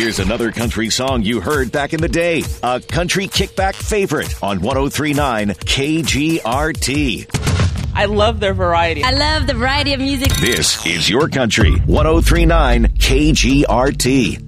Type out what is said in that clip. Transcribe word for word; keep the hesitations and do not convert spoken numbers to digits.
Here's another country song you heard back in the day. A country kickback favorite on ten thirty-nine K G R T. I love their variety. I love the variety of music. This is your country. ten thirty-nine K G R T.